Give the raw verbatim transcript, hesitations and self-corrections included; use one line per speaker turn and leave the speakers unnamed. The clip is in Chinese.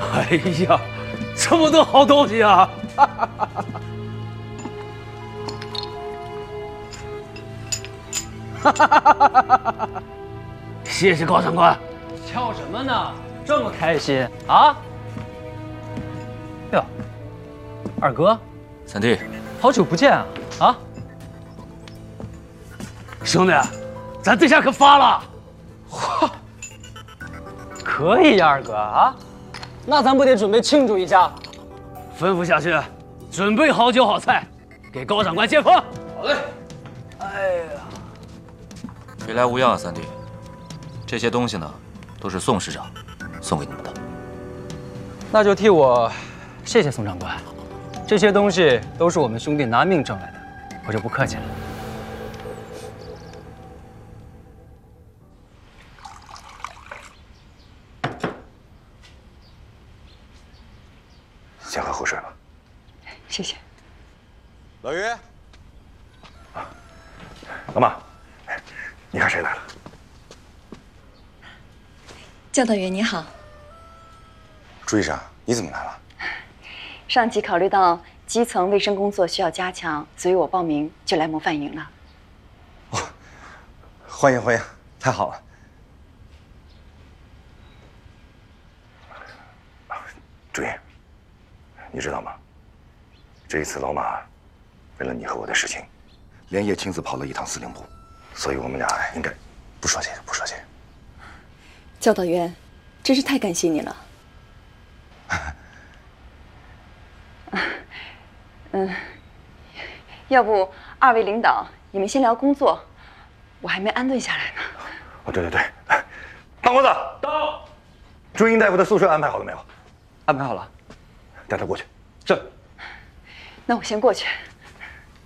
哎呀，这么多好东西啊！谢谢高长官。
笑什么呢？这么开心啊？哟，二哥，
三弟，
好久不见啊！啊，
兄弟，咱这下可发了！
嚯，可以呀，二哥啊，那咱不得准备庆祝一下？
吩咐下去，准备好酒好菜，给高长官接风。好嘞。哎呀，
别来无恙啊，三弟。这些东西呢，都是宋市长送给你们的。
那就替我谢谢宋长官，这些东西都是我们兄弟拿命挣来的，我就不客气了。
先喝口水吧。
谢谢。
老于，啊，老马，你看谁来了？
教导员你好。
朱医生，你怎么来了？
上级考虑到基层卫生工作需要加强，所以我报名就来模范营了。
哦，欢迎欢迎，太好了。朱茵，你知道吗？这一次老马为了你和我的事情，连夜亲自跑了一趟司令部，所以我们俩应该不说谢谢，不说谢谢。
教导员，真是太感谢你了。嗯，要不二位领导，你们先聊工作，我还没安顿下来呢。
哦，对对对，胖公子到。朱茵大夫的宿舍安排好了没有？
安排好了，
带他过去。
这。
那我先过去。